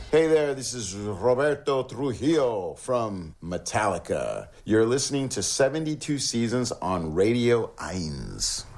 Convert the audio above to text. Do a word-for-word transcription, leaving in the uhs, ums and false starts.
Hey there, this is Roberto Trujillo from Metallica. You're listening to seventy-two Seasons on Radio Eins.